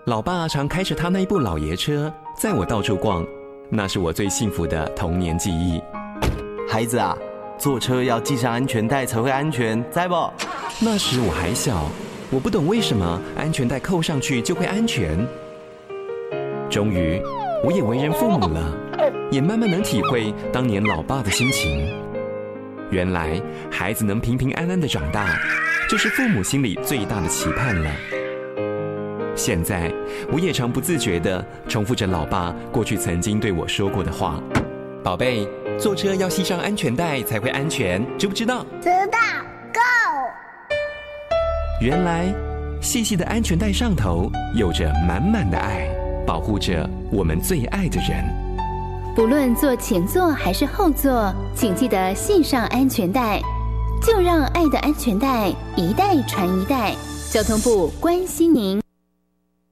老爸常开着他那一部老爷车载我到处逛，那是我最幸福的童年记忆。 孩子啊，坐车要系上安全带才会安全，知不？ 那时我还小，我不懂为什么安全带扣上去就会安全。终于，我也为人父母了，也慢慢能体会当年老爸的心情。原来，孩子能平平安安的长大，就是父母心里最大的期盼了。现在，我也常不自觉地重复着老爸过去曾经对我说过的话：“宝贝，坐车要系上安全带才会安全，知不知道？” 知道。Go。 原来，细细的安全带上头有着满满的爱，保护着我们最爱的人。 不论坐前座还是后座，请记得系上安全带，就让爱的安全带一代传一代。交通部关心您。